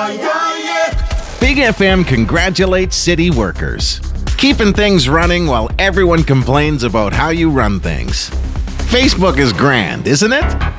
Big FM congratulates city workers. Keeping things running while everyone complains about how you run things. Facebook is grand, isn't it?